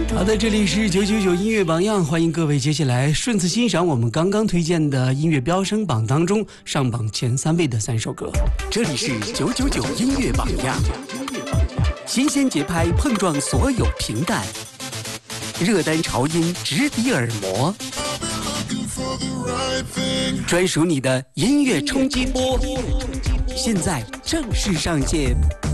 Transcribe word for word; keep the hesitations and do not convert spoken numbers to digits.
好的，这里是九九九音乐榜样，欢迎各位接下来顺次欣赏我们刚刚推荐的音乐飙升榜当中上榜前三位的三首歌。 这里是九九九音乐榜样，新鲜节拍碰撞所有平淡，热单潮音直抵耳膜，专属你的音乐冲击波，现在正式上线。